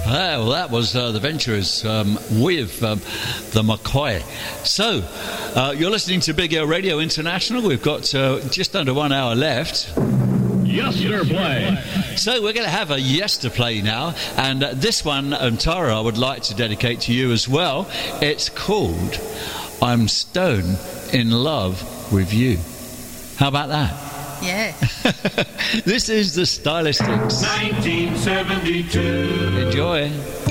Well, that was the Venturers with the McCoy. So, you're listening to Big Air Radio International. We've got just under 1 hour left. Yester Play. So we're going to have a Yester Play now, and this one, Tara, I would like to dedicate to you as well. It's called I'm Stone in Love with You. How about that? Yeah. This is the Stylistics. 1972. Enjoy.